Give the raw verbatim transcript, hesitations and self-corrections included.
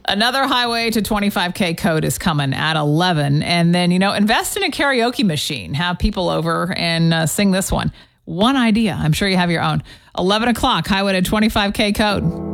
Another Highway to twenty-five K code is coming at eleven. And then, you know, invest in a karaoke machine. Have people over and uh, sing this one. One idea. I'm sure you have your own. eleven o'clock, Highway to twenty-five K code.